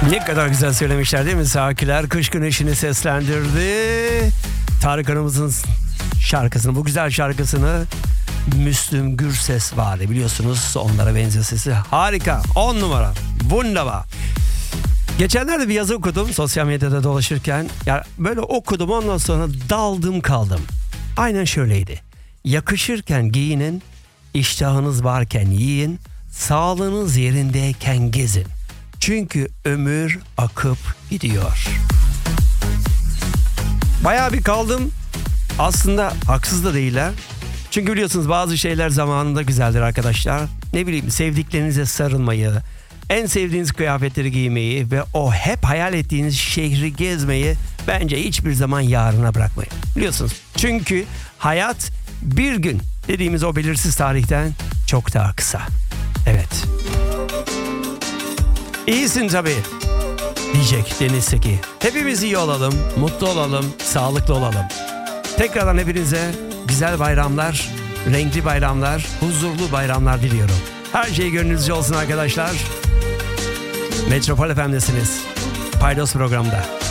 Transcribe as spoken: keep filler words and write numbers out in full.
Ne kadar güzel söylemişler değil mi? Sakiler kış güneşini seslendirdi. Tarık Hanım'ızın şarkısını, bu güzel şarkısını Müslüm Gürses vardı biliyorsunuz. Onlara benziyor sesi. Harika. On numara. Wunderbar. Geçenlerde bir yazı okudum sosyal medyada dolaşırken. Ya böyle okudum, ondan sonra daldım kaldım. Aynen şöyleydi. Yakışırken giyinin, iştahınız varken yiyin, sağlığınız yerindeyken gezin. Çünkü ömür akıp gidiyor. Bayağı bir kaldım. Aslında haksız da değiller. Çünkü biliyorsunuz bazı şeyler zamanında güzeldir arkadaşlar. Ne bileyim, sevdiklerinize sarılmayı, en sevdiğiniz kıyafetleri giymeyi ve o hep hayal ettiğiniz şehri gezmeyi bence hiçbir zaman yarına bırakmayın. Biliyorsunuz çünkü hayat bir gün dediğimiz o belirsiz tarihten çok daha kısa. Evet. İyisin tabii diyecek Deniz Seki. Hepimiz iyi olalım, mutlu olalım, sağlıklı olalım. Tekrardan hepinize güzel bayramlar, renkli bayramlar, huzurlu bayramlar diliyorum. Her şey gönlünüzce olsun arkadaşlar. Metropol F M'desiniz. Paydos programda.